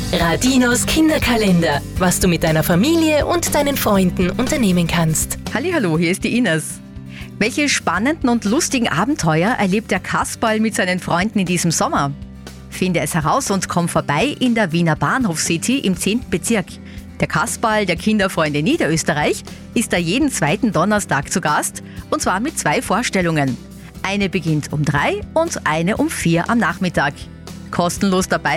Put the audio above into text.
Radinos Kinderkalender, was du mit deiner Familie und deinen Freunden unternehmen kannst. Hallihallo, hier ist die Ines. Welche spannenden und lustigen Abenteuer erlebt der Kasperl mit seinen Freunden in diesem Sommer? Finde es heraus und komm vorbei in der Wiener Bahnhof City im 10. Bezirk. Der Kasperl der Kinderfreunde Niederösterreich ist da jeden zweiten Donnerstag zu Gast, und zwar mit 2 Vorstellungen. Eine beginnt um 3 und eine um 4 am Nachmittag. Kostenlos dabei